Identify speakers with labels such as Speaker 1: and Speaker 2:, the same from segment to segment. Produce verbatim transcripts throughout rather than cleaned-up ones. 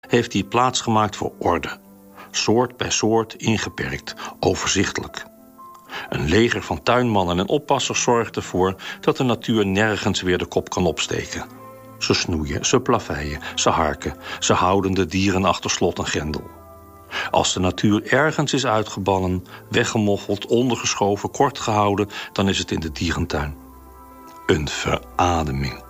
Speaker 1: heeft hij plaats gemaakt voor orde. Soort bij soort ingeperkt, overzichtelijk. Een leger van tuinmannen en oppassers zorgt ervoor dat de natuur nergens weer de kop kan opsteken. Ze snoeien, ze plaveien, ze harken, ze houden de dieren achter slot en grendel. Als de natuur ergens is uitgebannen, weggemoffeld, ondergeschoven, kort gehouden, dan is het in de dierentuin. Een verademing.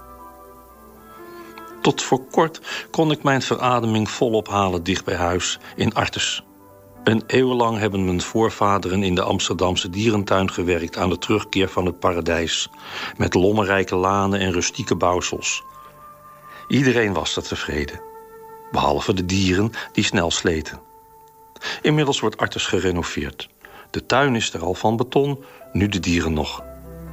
Speaker 1: Tot voor kort kon ik mijn verademing volop halen dicht bij huis, in Artes. Een eeuw lang hebben mijn voorvaderen in de Amsterdamse dierentuin gewerkt aan de terugkeer van het paradijs, met lommerrijke lanen en rustieke bouwsels. Iedereen was er tevreden, behalve de dieren die snel sleten. Inmiddels wordt Artes gerenoveerd. De tuin is er al van beton, nu de dieren nog.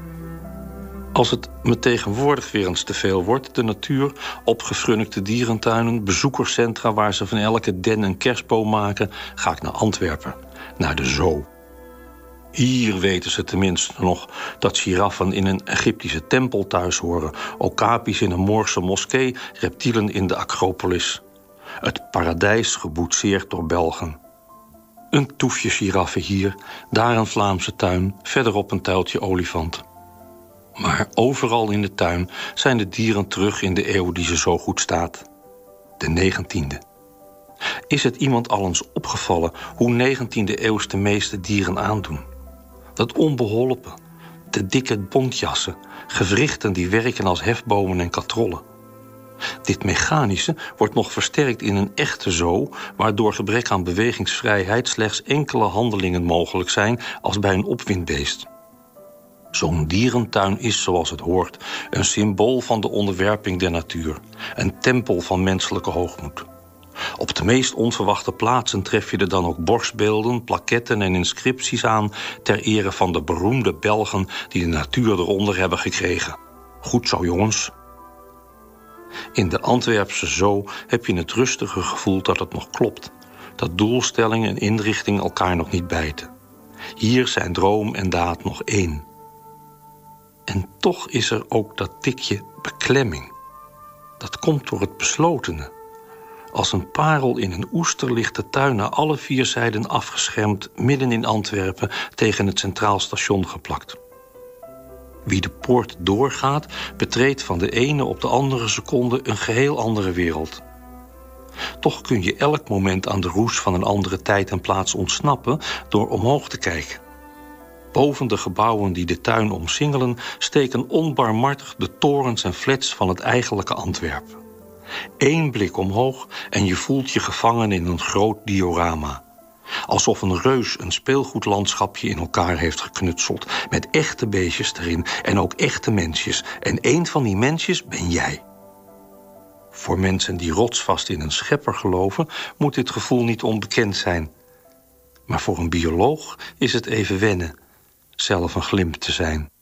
Speaker 1: Als het me tegenwoordig weer eens te veel wordt, de natuur, opgefrunnikte dierentuinen, bezoekerscentra waar ze van elke den een kerstboom maken, ga ik naar Antwerpen, naar de zoo. Hier weten ze tenminste nog dat giraffen in een Egyptische tempel thuis horen, okapis in een Moorse moskee, reptielen in de Acropolis. Het paradijs geboetseerd door Belgen. Een toefje giraffen hier, daar een Vlaamse tuin, verderop een tuiltje olifant. Maar overal in de tuin zijn de dieren terug in de eeuw die ze zo goed staat. De negentiende. Is het iemand al eens opgevallen hoe negentiende eeuws de meeste dieren aandoen? Dat onbeholpen, de dikke bontjassen, gewrichten die werken als hefbomen en katrollen. Dit mechanische wordt nog versterkt in een echte zoo, waar door gebrek aan bewegingsvrijheid slechts enkele handelingen mogelijk zijn als bij een opwindbeest. Zo'n dierentuin is, zoals het hoort, een symbool van de onderwerping der natuur, een tempel van menselijke hoogmoed. Op de meest onverwachte plaatsen tref je er dan ook borstbeelden, plaketten en inscripties aan ter ere van de beroemde Belgen die de natuur eronder hebben gekregen. Goed zo, jongens. In de Antwerpse zoo heb je het rustige gevoel dat het nog klopt, dat doelstelling en inrichting elkaar nog niet bijten. Hier zijn droom en daad nog één. En toch is er ook dat tikje beklemming. Dat komt door het beslotene. Als een parel in een oester ligt de tuin naar alle vier zijden afgeschermd, midden in Antwerpen tegen het Centraal Station geplakt. Wie de poort doorgaat, betreedt van de ene op de andere seconde een geheel andere wereld. Toch kun je elk moment aan de roes van een andere tijd en plaats ontsnappen door omhoog te kijken. Boven de gebouwen die de tuin omsingelen steken onbarmhartig de torens en flats van het eigenlijke Antwerpen. Eén blik omhoog en je voelt je gevangen in een groot diorama. Alsof een reus een speelgoedlandschapje in elkaar heeft geknutseld, met echte beestjes erin en ook echte mensjes. En één van die mensjes ben jij. Voor mensen die rotsvast in een schepper geloven, moet dit gevoel niet onbekend zijn. Maar voor een bioloog is het even wennen zelf een glimp te zijn.